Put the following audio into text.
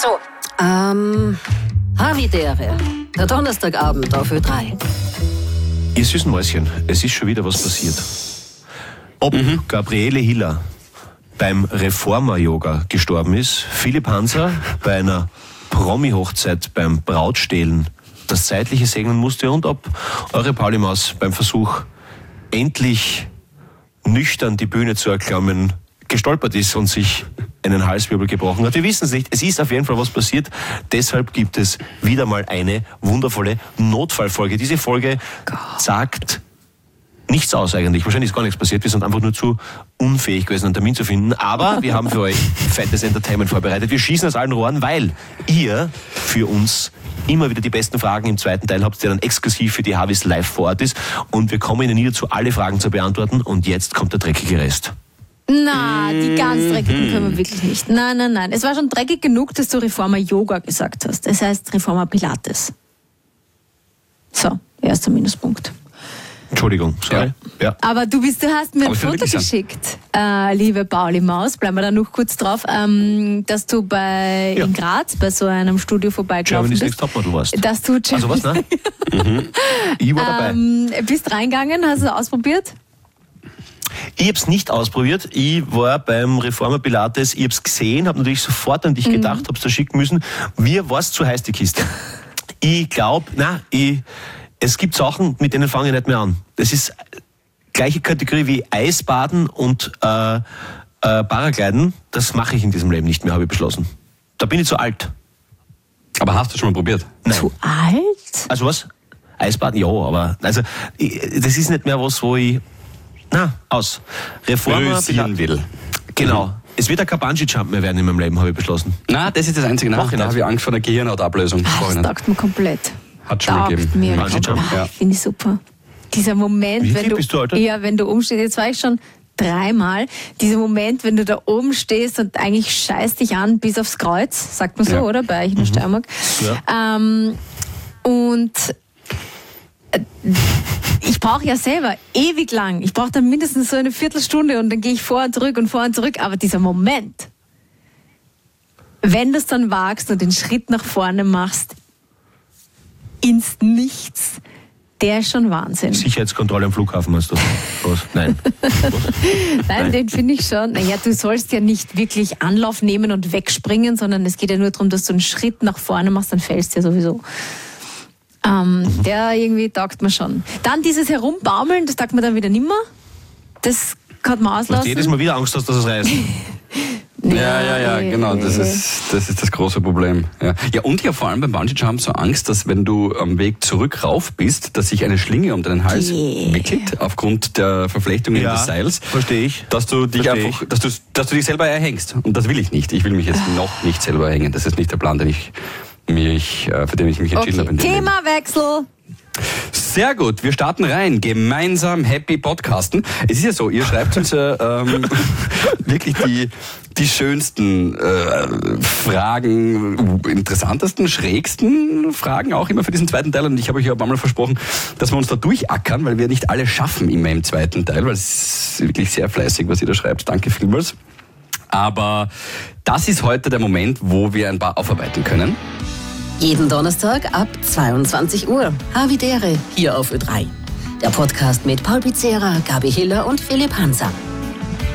Havidere. Der Donnerstagabend auf Ö3. Ihr süßen Mäuschen, es ist schon wieder was passiert. Ob Gabriele Hiller beim Reformer-Yoga gestorben ist, Philipp Hanser bei einer Promi-Hochzeit beim Brautstehlen das Zeitliche segnen musste und ob eure Pauli Maus beim Versuch, endlich nüchtern die Bühne zu erklimmen, gestolpert ist und sich einen Halswirbel gebrochen hat. Wir wissen es nicht. Es ist auf jeden Fall was passiert. Deshalb gibt es wieder mal eine wundervolle Notfallfolge. Diese Folge sagt nichts aus eigentlich. Wahrscheinlich ist gar nichts passiert. Wir sind einfach nur zu unfähig gewesen, einen Termin zu finden. Aber wir haben für euch fettes Entertainment vorbereitet. Wir schießen aus allen Rohren, weil ihr für uns immer wieder die besten Fragen im zweiten Teil habt, der dann exklusiv für die Havis live vor Ort ist. Und wir kommen Ihnen dazu, alle Fragen zu beantworten. Und jetzt kommt der dreckige Rest. Na, die ganz dreckigen können wir wirklich nicht. Nein. Es war schon dreckig genug, dass du Reformer Yoga gesagt hast. Es heißt Reformer Pilates. So, erster Minuspunkt. Entschuldigung, sorry. Ja. Aber du hast mir ein Foto geschickt, liebe Pauli Maus, bleiben wir da noch kurz drauf, dass du in Graz bei so einem Studio vorbeigelaufen bist. Germany's Next Topmodel warst. Dass du also was, ne? Ich war dabei. Bist reingegangen, hast du es ausprobiert? Ich habe es nicht ausprobiert. Ich war beim Reformer Pilates, ich habe es gesehen, habe natürlich sofort an dich gedacht, habe es da schicken müssen. Mir war es zu heiß, die Kiste. Ich glaube, es gibt Sachen, mit denen fange ich nicht mehr an. Das ist gleiche Kategorie wie Eisbaden und Paragliden. Das mache ich in diesem Leben nicht mehr, habe ich beschlossen. Da bin ich zu alt. Aber hast du schon mal probiert? Nein. Zu alt? Also was? Eisbaden, ja, aber das ist nicht mehr was, wo ich aus. Reformer will. Genau. Es wird kein Bungee-Jump mehr werden in meinem Leben, habe ich beschlossen. Na, das ist das Einzige. Da habe ich Angst vor einer Gehirnhautablösung. Das taugt mir komplett. Hat schon gegeben. Bungee-Jump. Finde ich super. Dieser Moment, wenn du umstehst, jetzt war ich schon 3-mal, dieser Moment, wenn du da oben stehst und eigentlich scheißt dich an bis aufs Kreuz, sagt man so, oder? Bei euch in der Steiermark. Ja. Und ich brauche ja selber ewig lang. Ich brauche dann mindestens so eine Viertelstunde und dann gehe ich vor und zurück. Aber dieser Moment, wenn du es dann wagst und den Schritt nach vorne machst, ins Nichts, der ist schon Wahnsinn. Sicherheitskontrolle am Flughafen meinst du? Was? Nein. Nein, den finde ich schon. Naja, du sollst ja nicht wirklich Anlauf nehmen und wegspringen, sondern es geht ja nur darum, dass du einen Schritt nach vorne machst, dann fällst du ja sowieso. Der irgendwie taugt mir schon. Dann dieses Herumbaumeln, das taugt mir dann wieder nimmer. Das kann man auslassen. Du jedes Mal wieder Angst hast, dass es reißt. Ja, genau. Das ist das große Problem. Ja, und ja vor allem beim Bungee-Jump so Angst, dass wenn du am Weg zurück rauf bist, dass sich eine Schlinge um deinen Hals wickelt, aufgrund der Verflechtungen des Seils. Verstehe ich. Dass du dich dass du dich selber erhängst. Und das will ich nicht. Ich will mich jetzt noch nicht selber erhängen. Das ist nicht der Plan, für den ich mich entschieden habe. Themawechsel. Sehr gut, wir starten rein. Gemeinsam happy podcasten. Es ist ja so, ihr schreibt uns wirklich die schönsten Fragen, interessantesten, schrägsten Fragen auch immer für diesen zweiten Teil. Und ich habe euch ja ein paar Mal versprochen, dass wir uns da durchackern, weil wir nicht alle schaffen immer im zweiten Teil, weil es ist wirklich sehr fleißig, was ihr da schreibt. Danke vielmals. Aber das ist heute der Moment, wo wir ein paar aufarbeiten können. Jeden Donnerstag ab 22 Uhr. Havidere hier auf Ö3. Der Podcast mit Paul Pizzera, Gabi Hiller und Philipp Hanser.